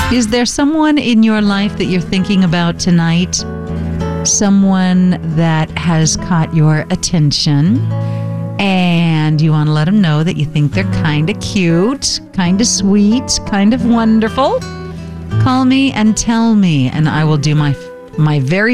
Is there someone in your life that you're thinking about tonight? Someone that has caught your attention and you want to let them know that you think they're kind of cute, kind of sweet, kind of wonderful? Call me and tell me, and I will do my very